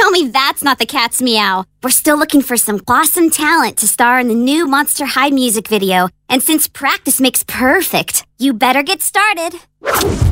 Tell me that's not the cat's meow. We're still looking for some awesome talent to star in the new Monster High music video. And since practice makes perfect, you better get started.